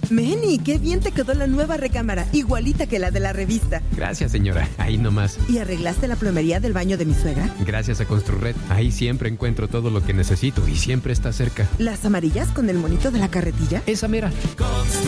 Meni, qué bien te quedó la nueva recámara, igualita que la de la revista. Gracias, señora. Ahí nomás. ¿Y arreglaste la plomería del baño de mi suegra? Gracias a Construred. Ahí siempre encuentro todo lo que necesito y siempre está cerca. ¿Las amarillas con el monito de la carretilla? Esa mera.